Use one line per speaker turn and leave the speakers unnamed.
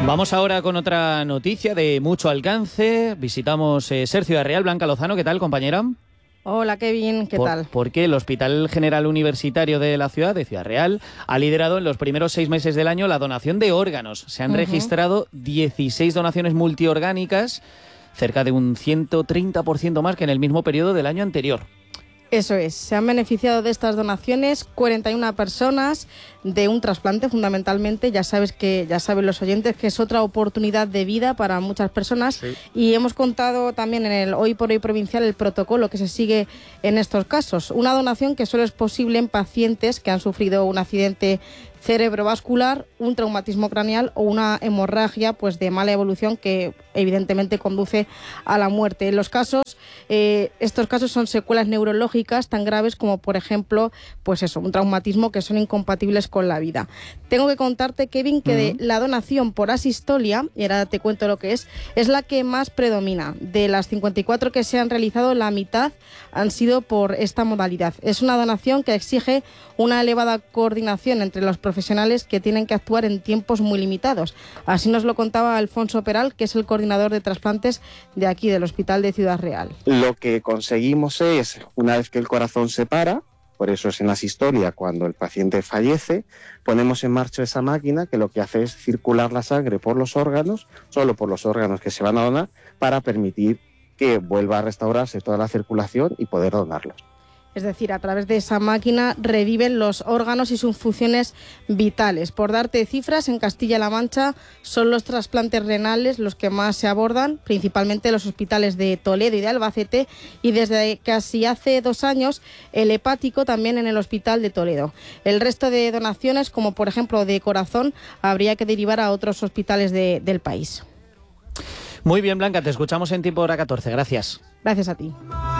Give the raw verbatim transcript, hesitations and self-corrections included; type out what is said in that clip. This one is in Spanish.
Vamos ahora con otra noticia de mucho alcance. Visitamos eh, Ser Ciudad Real. Blanca Lozano, ¿qué tal, compañera?
Hola, Kevin, ¿qué
por,
tal?
Porque el Hospital General Universitario de la ciudad, de Ciudad Real, ha liderado en los primeros seis meses del año la donación de órganos. Se han uh-huh. registrado dieciséis donaciones multiorgánicas, cerca de un ciento treinta por ciento más que en el mismo periodo del año anterior.
Eso es, se han beneficiado de estas donaciones cuarenta y una personas de un trasplante fundamentalmente. Ya sabes que ya saben los oyentes que es otra oportunidad de vida para muchas personas, sí. Y hemos contado también en el Hoy por Hoy provincial el protocolo que se sigue en estos casos. Una donación que solo es posible en pacientes que han sufrido un accidente cerebrovascular, un traumatismo craneal o una hemorragia pues de mala evolución que evidentemente conduce a la muerte. En los casos, eh, estos casos son secuelas neurológicas tan graves como, por ejemplo, pues eso, un traumatismo que son incompatibles con la vida. Tengo que contarte, Kevin, que uh-huh. de la donación por asistolia, y ahora te cuento lo que es, es la que más predomina. De las cincuenta y cuatro que se han realizado, la mitad han sido por esta modalidad. Es una donación que exige una elevada coordinación entre los profesionales que tienen que actuar en tiempos muy limitados. Así nos lo contaba Alfonso Peral, que es el coordinador de trasplantes de aquí, del Hospital de Ciudad Real.
Lo que conseguimos es, una vez que el corazón se para, por eso es en la asistolia, cuando el paciente fallece, ponemos en marcha esa máquina que lo que hace es circular la sangre por los órganos, solo por los órganos que se van a donar, para permitir que vuelva a restaurarse toda la circulación y poder donarlos.
Es decir, a través de esa máquina reviven los órganos y sus funciones vitales. Por darte cifras, en Castilla-La Mancha son los trasplantes renales los que más se abordan, principalmente en los hospitales de Toledo y de Albacete, y desde casi hace dos años el hepático también en el Hospital de Toledo. El resto de donaciones, como por ejemplo de corazón, habría que derivar a otros hospitales de, del país.
Muy bien, Blanca, te escuchamos en Tiempo Hora catorce. Gracias.
Gracias a ti.